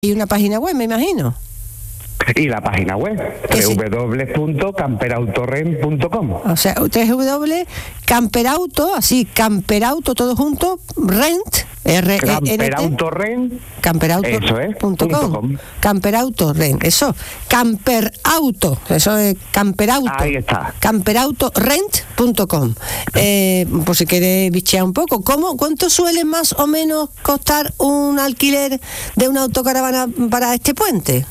Y una página web, me imagino. Y la página web, www.camperautorrent.com. O sea, www.camperauto, así, camperauto todo junto, rent, Camperautorrent. camperauto.com. Camperautorrent, eso. Camperauto, eso es camperauto. Ahí está. Camperautorrent.com. Por si quieres bichear un poco, ¿cuánto suele más o menos costar un alquiler de una autocaravana para este puente?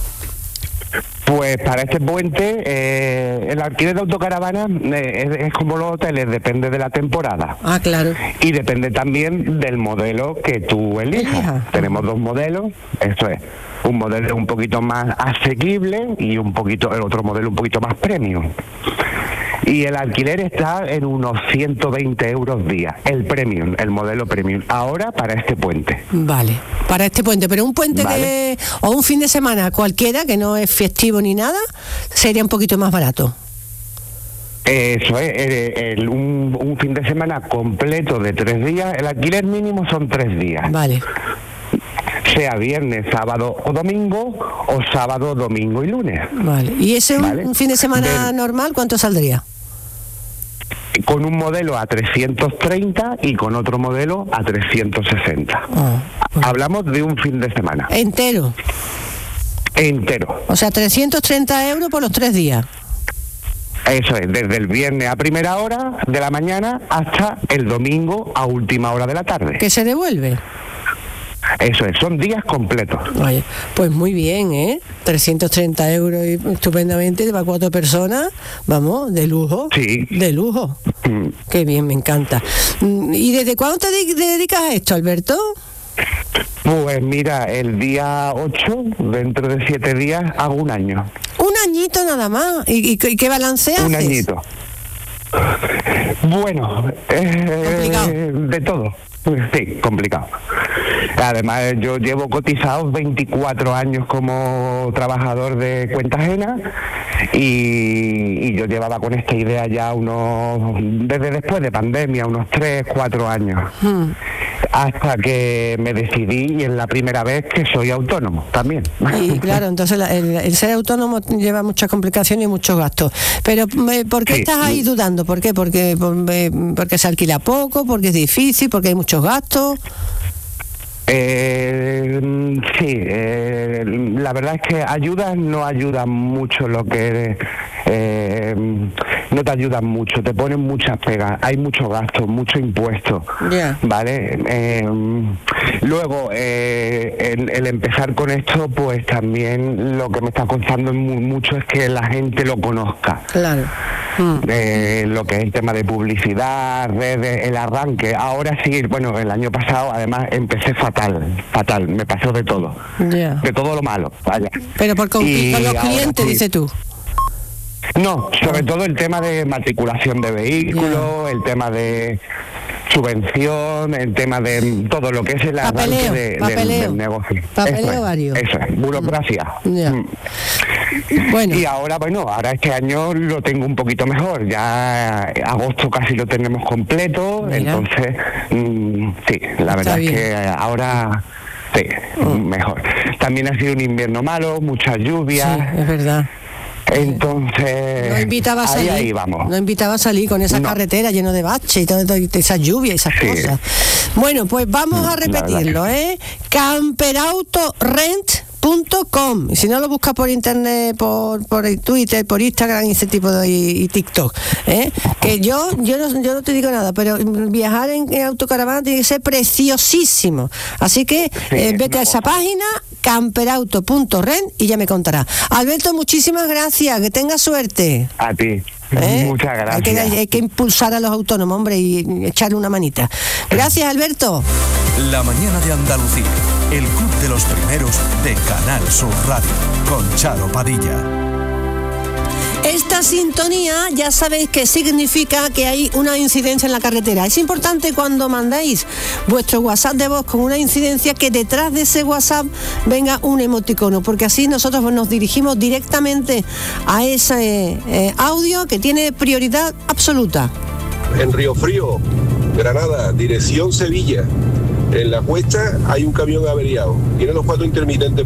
Pues para este puente, el alquiler de autocaravana es como los hoteles, depende de la temporada. Ah, claro. Y depende también del modelo que tú elijas. Tenemos dos modelos, eso es. Un modelo un poquito más asequible y el otro modelo un poquito más premium. Y el alquiler está en unos 120 euros día, el premium, el modelo premium, ahora para este puente. Vale, para este puente, pero un puente o un fin de semana cualquiera, que no es festivo ni nada, sería un poquito más barato. Eso es, un fin de semana completo de 3 días, el alquiler mínimo son 3 días. Vale. Sea viernes, sábado o domingo, o sábado, domingo y lunes. Vale. ¿Y ese un fin de semana normal cuánto saldría? Con un modelo a 330 y con otro modelo a 360. Hablamos de un fin de semana. ¿Entero? Entero. O sea, 330 euros por los 3 días. Eso es, desde el viernes a primera hora de la mañana hasta el domingo a última hora de la tarde. ¿Que se devuelve? Eso es, son días completos. Oye, pues muy bien, 330 euros y estupendamente para 4 personas, vamos, de lujo. Sí. De lujo. Qué bien, me encanta. ¿Y desde cuándo te dedicas a esto, Alberto? Pues mira, el día 8, dentro de 7 días, hago 1 año. Un añito nada más. ¿Y qué balance haces? 1 añito. Bueno, de todo. Sí, complicado. Además, yo llevo cotizados 24 años como trabajador de cuenta ajena y yo llevaba con esta idea ya desde después de pandemia, unos 3, 4 años. Hasta que me decidí y es la primera vez que soy autónomo también. Y claro, entonces el ser autónomo lleva muchas complicaciones y muchos gastos. Pero ¿por qué estás ahí dudando? ¿Por qué? Porque se alquila poco, porque es difícil, porque hay muchos gastos. La verdad es que no ayudan mucho lo que no te ayudan mucho, te ponen muchas pegas, hay muchos gastos, mucho impuestos, ¿vale? Luego, el empezar con esto, pues también lo que me está costando mucho es que la gente lo conozca. Claro. Lo que es el tema de publicidad, redes, el arranque. Ahora sí, bueno, el año pasado además empecé fatal, me pasó de todo, de todo lo malo, vaya. Pero con los clientes, sí. dices tú. No, sobre todo el tema de matriculación de vehículos, el tema de subvención, el tema de todo lo que es el arranque del negocio. Papeleo varios. Eso es, burocracia. Bueno. Y ahora este año lo tengo un poquito mejor, ya agosto casi lo tenemos completo. Mira. Entonces, sí, la verdad es que ahora sí, mejor. También ha sido un invierno malo, muchas lluvias. Sí, es verdad. Entonces, no invitaba a salir, ahí vamos. No invitaba a salir con esa carretera lleno de baches y todo esa lluvia y esas cosas. Bueno, pues vamos a repetirlo, camperautorrent.com. Y si no, lo buscas por internet, por Twitter, por Instagram y ese tipo de y TikTok. Que yo no te digo nada, pero viajar en autocaravana tiene que ser preciosísimo. Así que vete a esa página, camperauto.rent, y ya me contarás. Alberto, muchísimas gracias, que tengas suerte. A ti. Muchas gracias. Hay que impulsar a los autónomos, hombre, y echarle una manita. Gracias, Alberto. La mañana de Andalucía, el club de los primeros de Canal Sur Radio, con Charo Padilla. Esta sintonía ya sabéis que significa que hay una incidencia en la carretera. Es importante cuando mandáis vuestro WhatsApp de voz con una incidencia que detrás de ese WhatsApp venga un emoticono, porque así nosotros nos dirigimos directamente a ese audio que tiene prioridad absoluta. En Río Frío, Granada, dirección Sevilla. En la cuesta hay un camión averiado, tiene los 4 intermitentes